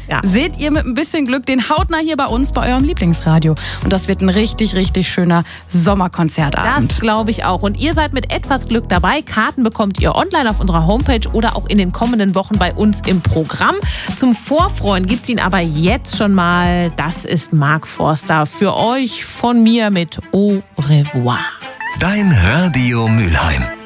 Ja. seht ihr mit ein bisschen Glück den Hautnah hier bei uns, bei eurem Lieblingsradio. Und das wird ein richtig, richtig schöner Sommerkonzertabend. Das glaube ich auch. Und ihr seid mit etwas Glück dabei. Karten bekommt ihr online auf unserer Homepage oder auch in den kommenden Wochen bei uns im Programm. Zum Vorfreuen gibt es ihn aber jetzt schon mal. Das ist Mark Forster für euch von mir mit Au revoir. Dein Radio Mülheim.